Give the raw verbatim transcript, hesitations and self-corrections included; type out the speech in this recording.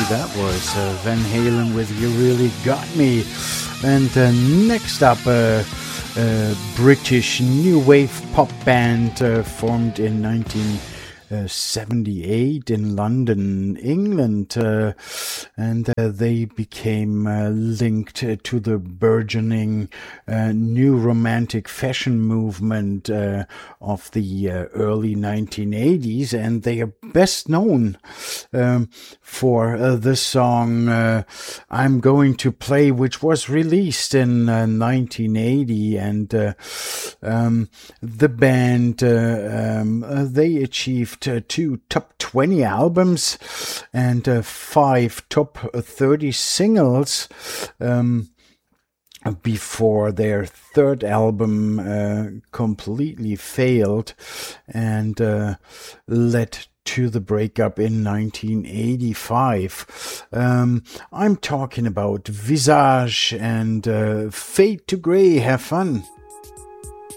that was uh, Van Halen with You Really Got Me. And uh, next up, uh, a British new wave pop band uh, formed in nineteen seventy-eight in London, England, uh, and uh, they became uh, linked uh, to the burgeoning uh, new romantic fashion movement uh, of the uh, early nineteen eighties, and they are best known um, for uh, the song uh, I'm Going to Play, which was released in uh, nineteen eighty, and uh, um, the band, uh, um, uh, they achieved Uh, two top twenty albums and uh, five top thirty singles um, before their third album uh, completely failed and uh, led to the breakup in nineteen eighty-five. Um, I'm talking about Visage and uh, Fade to Grey. Have fun.